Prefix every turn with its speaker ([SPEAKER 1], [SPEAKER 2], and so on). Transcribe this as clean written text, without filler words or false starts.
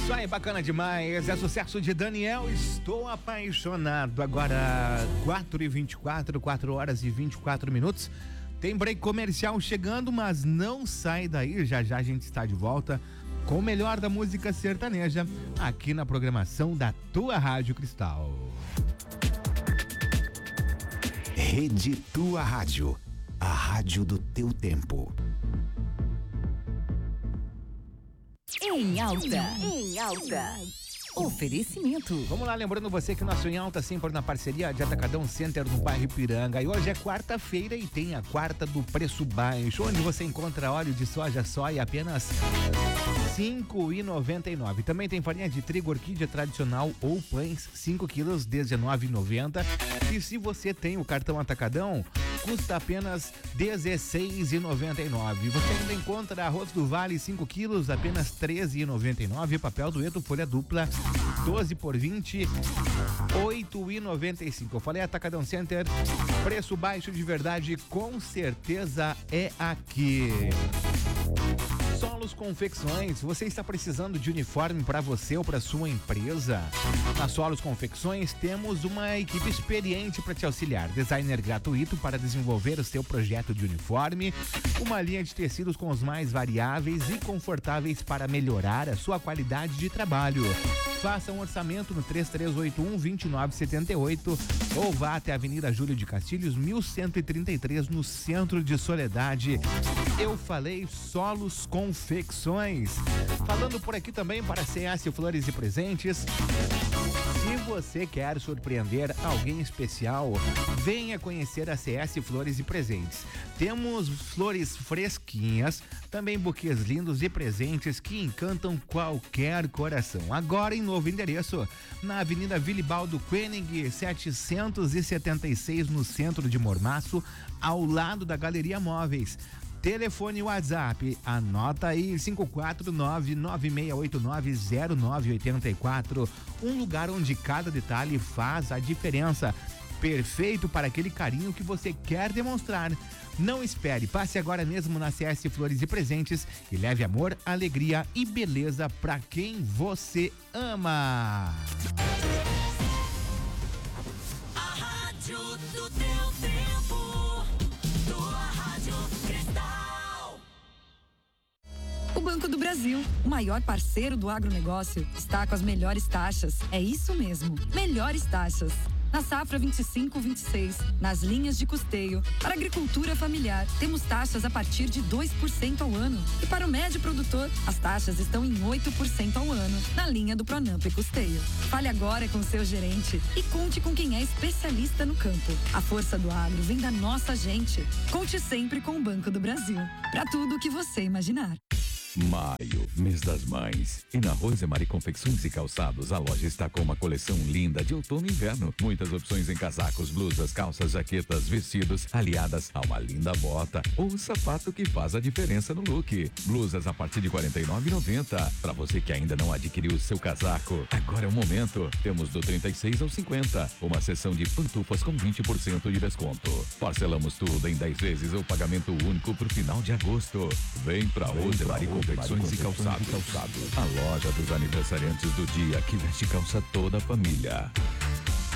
[SPEAKER 1] Isso aí, bacana demais. É sucesso de Daniel, Estou Apaixonado. Agora 4h24, 4 horas e 24 minutos. Tem break comercial chegando, mas não sai daí. Já já a gente está de volta com o melhor da música sertaneja aqui na programação da tua Rádio Cristal.
[SPEAKER 2] Rede Tua Rádio, a rádio do teu tempo.
[SPEAKER 3] Em alta. Oferecimento.
[SPEAKER 1] Vamos lá, lembrando você que nosso Em Alta sempre na parceria de Atacadão Center no bairro Ipiranga. E hoje é quarta-feira e tem a quarta do preço baixo, onde você encontra óleo de soja soia apenas R$ 5,99. Também tem farinha de trigo orquídea tradicional ou pães 5 quilos R$ 19,90. E se você tem o cartão Atacadão, custa apenas R$ 16,99. Você ainda encontra arroz do Vale 5 quilos apenas R$ 13,99. Papel dueto folha dupla 12 por 20, R$ 8,95. Eu falei Atacadão Center, preço baixo de verdade, com certeza é aqui. Solos Confecções, você está precisando de uniforme para você ou para sua empresa? Na Solos Confecções temos uma equipe experiente para te auxiliar. Designer gratuito para desenvolver o seu projeto de uniforme, uma linha de tecidos com os mais variáveis e confortáveis para melhorar a sua qualidade de trabalho. Faça um orçamento no 3381-2978 ou vá até a Avenida Júlio de Castilhos, 1133, no centro de Soledade. Eu falei Solos Confecções. Falando por aqui também para CS Flores e Presentes. Se você quer surpreender alguém especial, venha conhecer a CS Flores e Presentes. Temos flores fresquinhas, também buquês lindos e presentes que encantam qualquer coração. Agora em novo endereço, na Avenida Vilibaldo Koenig, 776, no centro de Mormaço, ao lado da Galeria Móveis. Telefone e WhatsApp, anota aí, 549-9689-0984. Um lugar onde cada detalhe faz a diferença. Perfeito para aquele carinho que você quer demonstrar. Não espere, passe agora mesmo na CS Flores e Presentes e leve amor, alegria e beleza para quem você ama.
[SPEAKER 4] A rádio do teu tempo, tua Rádio Cristal.
[SPEAKER 3] O Banco do Brasil, o maior parceiro do agronegócio, está com as melhores taxas. É isso mesmo, melhores taxas. Na safra 25-26, nas linhas de custeio, para agricultura familiar, temos taxas a partir de 2% ao ano. E para o médio produtor, as taxas estão em 8% ao ano, na linha do Pronamp e Custeio. Fale agora com seu gerente e conte com quem é especialista no campo. A força do agro vem da nossa gente. Conte sempre com o Banco do Brasil. Para tudo o que você imaginar.
[SPEAKER 5] Maio, mês das mães. E na Rosemary Confecções e Calçados, a loja está com uma coleção linda de outono e inverno. Muitas opções em casacos, blusas, calças, jaquetas, vestidos, aliadas a uma linda bota ou o sapato que faz a diferença no look. Blusas a partir de R$ 49,90. Para você que ainda não adquiriu o seu casaco, agora é o momento. Temos do 36 ao 50. Uma seção de pantufas com 20% de desconto. Parcelamos tudo em 10 vezes ou pagamento único pro final de agosto. Vem pra Rosemary Confecções e Calçados. A loja dos aniversariantes do dia que veste calça toda a família.